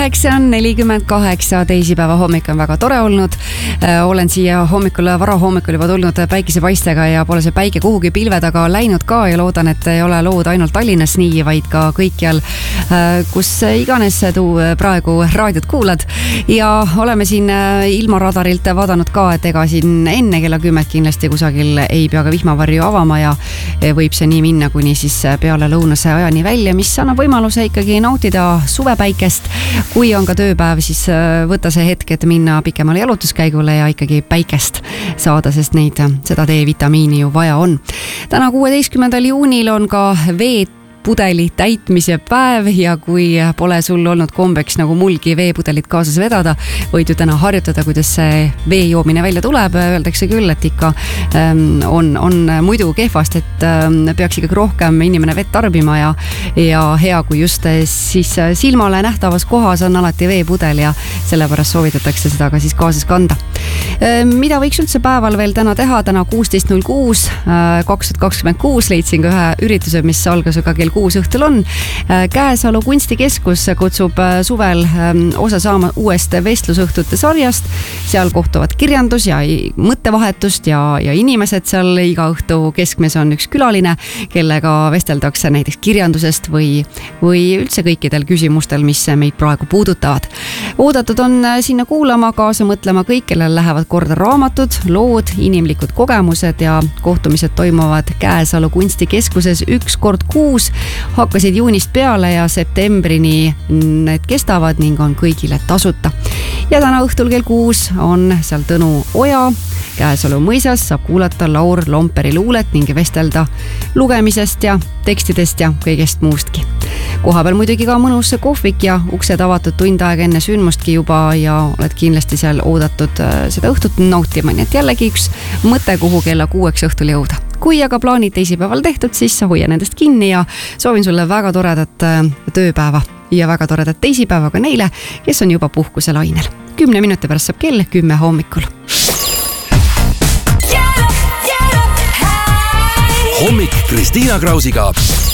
8:48 teisipäeva hommik on väga tore olnud. Olen siia varahommikul juba tulnud päikesepaistega ja pole see päike kuhugi pilve taga läinud ka ja loodan, et ei ole lood ainult Tallinnas nii, vaid ka kõikjal, kus iganes tu praegu raadiot kuulad. Ja oleme siin ilmaradarilt vaadanud ka, et ega siin enne kella 10 kindlasti kusagil ei pea ka vihmavarju avama ja võib see nii minna kuni siis peale lõunase ajani välja, mis annab võimaluse ikkagi nautida suvepäikest. Kui on ka tööpäev, siis võta see hetk, et minna pikemale jalutuskäigule ja ikkagi päikest saada, sest seda D-vitamiini ju vaja on. Täna 16. juunil on ka veepudeli täitmise päev ja kui pole sul olnud kombeks nagu mulgi veepudelit kaasas vedada, võid ju täna harjutada, kuidas see vee joomine välja tuleb. Öeldakse küll, et ikka on muidu kehvast, et peaks ikkagi rohkem inimene vett tarbima ja hea, kui just siis silmale nähtavas kohas on alati veepudel ja sellepärast soovitatakse seda ka siis kaasas kanda. Mida võiks üldse päeval veel täna teha? Täna 16.06 2026 leidsin ka ühe ürituse, mis algas ka kell 6 õhtul on. Käesalu kunstikeskus kutsub suvel osa saama uuest vestlusõhtute sarjast. Seal kohtuvad kirjandus ja mõttevahetust ja inimesed seal. Iga õhtu keskmes on üks külaline, kellega vesteldakse näiteks kirjandusest või üldse kõikidel küsimustel, mis meid praegu puudutavad. Oodatud on sinna kuulama, kaasa mõtlema kõik, kellel lähevad korda raamatud, lood, inimlikud kogemused ja kohtumised toimuvad Käesalu kunstikeskuses 1 kord kuus. Hakkasid juunist peale ja septembrini need kestavad ning on kõigile tasuta. Ja täna õhtul kell 6 on seal Tõnu Oja. Käesalu mõisas saab kuulata Laur Lomperi luulet ning vestelda lugemisest ja tekstidest ja kõigest muustki. Koha peal muidugi ka mõnus kohvik ja uksed avatud tund aega enne sündmustki juba ja oled kindlasti seal oodatud seda õhtut nautima. Nii et jällegi üks mõte, kuhu kella 6 õhtul jõuda. Kui aga plaanid teisipäeval tehtud, siis hoia nendest kinni ja soovin sulle väga toredat tööpäeva ja väga toredat teisipäeva ka neile, kes on juba puhkuse lainel. 10 minuti pärast saab kell 10 hommikul. Hommik Kristiina Krausiga.